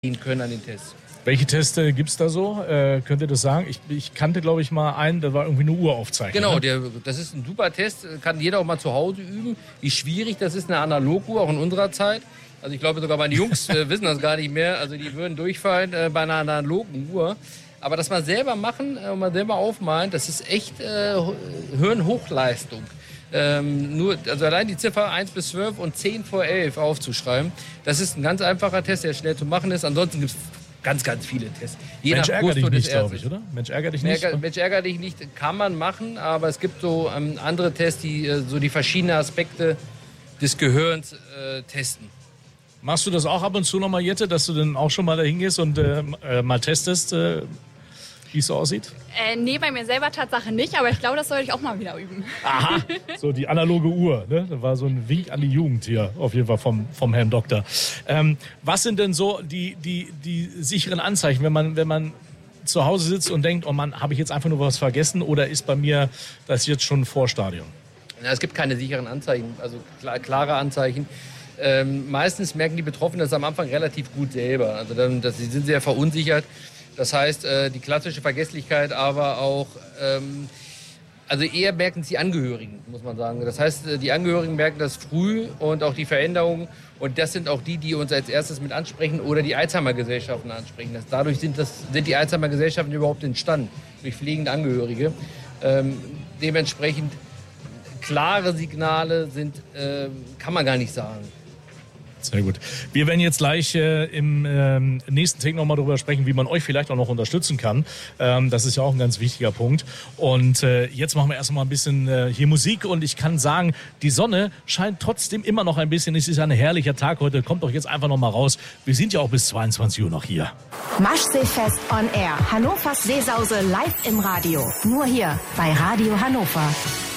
können an den Tests. Welche Tests gibt es da so? Könnt ihr das sagen? Ich kannte, glaube ich, mal einen, da war irgendwie eine Uhr aufzeichnen. Genau, ne? das ist ein super Test, kann jeder auch mal zu Hause üben. Wie schwierig das ist, eine Analoguhr, auch in unserer Zeit. Also ich glaube, sogar meine Jungs wissen das gar nicht mehr. Also die würden durchfallen bei einer analogen Uhr. Aber das mal selber machen und mal selber aufmalen, das ist echt Hirnhochleistung. Also allein die Ziffer 1 bis 12 und 10 vor 11 aufzuschreiben, das ist ein ganz einfacher Test, der schnell zu machen ist. Ansonsten gibt es ganz, ganz viele Tests. Mensch ärger dich nicht, glaube ich, oder? Mensch ärger dich nicht? Mensch ärger dich nicht kann man machen, aber es gibt so andere Tests, die so die verschiedenen Aspekte des Gehirns testen. Machst du das auch ab und zu nochmal, Jette, dass du dann auch schon mal dahin gehst und mal testest, wie es so aussieht? Nee, bei mir selber Tatsache nicht, aber ich glaube, das sollte ich auch mal wieder üben. Aha, so die analoge Uhr, ne? Das war so ein Wink an die Jugend hier, auf jeden Fall vom Herrn Doktor. Was sind denn so die sicheren Anzeichen, wenn man zu Hause sitzt und denkt, oh Mann, habe ich jetzt einfach nur was vergessen oder ist bei mir das jetzt schon Vorstadium? Ja, es gibt keine sicheren Anzeichen, also klare Anzeichen. Meistens merken die Betroffenen das am Anfang relativ gut selber. Also sie sind sehr verunsichert. Das heißt, die klassische Vergesslichkeit, aber auch, also eher merken es die Angehörigen, muss man sagen. Das heißt, die Angehörigen merken das früh und auch die Veränderungen. Und das sind auch die uns als erstes mit ansprechen oder die Alzheimer-Gesellschaften ansprechen. Dadurch sind die Alzheimer-Gesellschaften überhaupt entstanden, durch pflegende Angehörige. Dementsprechend klare Signale kann man gar nicht sagen. Sehr gut. Wir werden jetzt gleich im nächsten Take nochmal darüber sprechen, wie man euch vielleicht auch noch unterstützen kann. Das ist ja auch ein ganz wichtiger Punkt. Und jetzt machen wir erst mal ein bisschen hier Musik. Und ich kann sagen, die Sonne scheint trotzdem immer noch ein bisschen. Es ist ein herrlicher Tag heute. Kommt doch jetzt einfach noch mal raus. Wir sind ja auch bis 22 Uhr noch hier. Maschseefest on Air. Hannovers Seesause live im Radio. Nur hier bei Radio Hannover.